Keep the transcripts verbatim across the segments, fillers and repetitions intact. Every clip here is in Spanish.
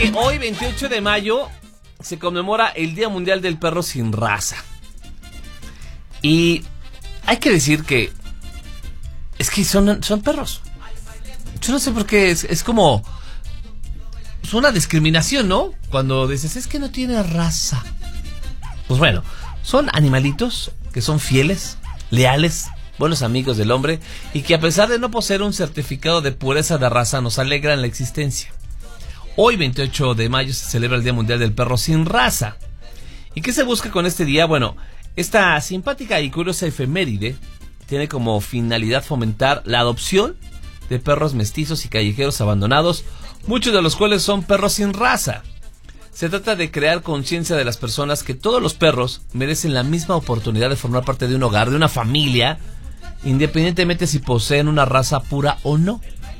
que hoy, veintiocho de mayo, se conmemora el Día Mundial del Perro Sin Raza. Y hay que decir que es que son, son perros. Yo no sé por qué, es, es como... es una discriminación, ¿no? Cuando dices, es que no tiene raza. Pues bueno, son animalitos que son fieles, leales, buenos amigos del hombre, y que a pesar de no poseer un certificado de pureza de raza, nos alegran la existencia. Hoy, veintiocho de mayo, se celebra el Día Mundial del Perro Sin Raza. ¿Y qué se busca con este día? Bueno, esta simpática y curiosa efeméride tiene como finalidad fomentar la adopción de perros mestizos y callejeros abandonados, muchos de los cuales son perros sin raza. Se trata de crear conciencia de las personas que todos los perros merecen la misma oportunidad de formar parte de un hogar, de una familia, independientemente si poseen una raza pura o no.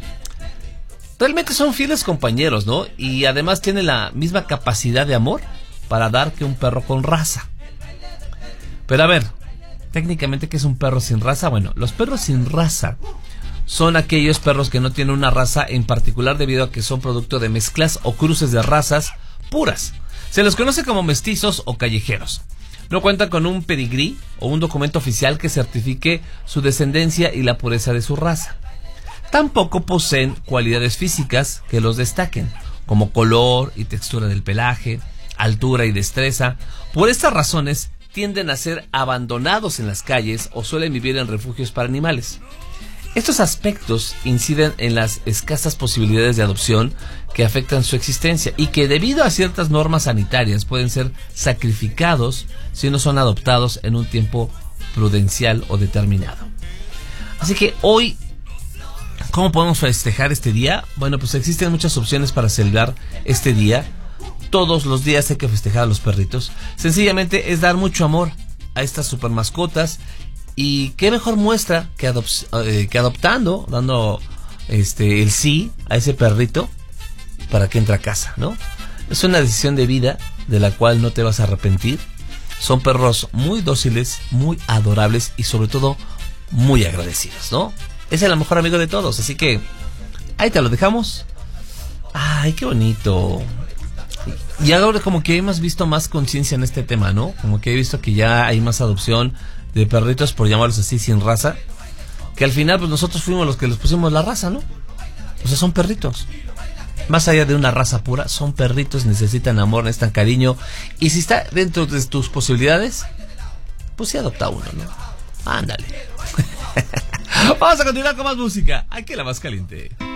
Realmente son fieles compañeros, ¿no? Y además tienen la misma capacidad de amor para dar que un perro con raza. Pero a ver, técnicamente, ¿qué es un perro sin raza? Bueno, los perros sin raza son aquellos perros que no tienen una raza en particular debido a que son producto de mezclas o cruces de razas puras. Se los conoce como mestizos o callejeros. No cuentan con un pedigrí o un documento oficial que certifique su descendencia y la pureza de su raza. Tampoco poseen cualidades físicas que los destaquen, como color y textura del pelaje, altura y destreza. Por estas razones tienden a ser abandonados en las calles o suelen vivir en refugios para animales. Estos aspectos inciden en las escasas posibilidades de adopción que afectan su existencia y que debido a ciertas normas sanitarias pueden ser sacrificados si no son adoptados en un tiempo prudencial o determinado. Así que hoy, ¿cómo podemos festejar este día? Bueno, pues existen muchas opciones para celebrar este día. Todos los días hay que festejar a los perritos. Sencillamente es dar mucho amor a estas super mascotas. Y qué mejor muestra que, adop- eh, que adoptando, dando este el sí a ese perrito para que entre a casa, ¿no? Es una decisión de vida de la cual no te vas a arrepentir. Son perros muy dóciles, muy adorables y sobre todo muy agradecidos, ¿no? Es el mejor amigo de todos, así que ahí te lo dejamos. Ay, qué bonito. Y ahora como que hemos visto más conciencia en este tema, ¿no? Como que he visto que ya hay más adopción de perritos, por llamarlos así, sin raza, que al final pues nosotros fuimos los que les pusimos la raza, ¿no? O sea, son perritos. Más allá de una raza pura, son perritos, necesitan amor, necesitan cariño. Y si está dentro de tus posibilidades, pues sí adopta uno, ¿no? Ándale. Vamos a continuar con más música. Aquí la más caliente.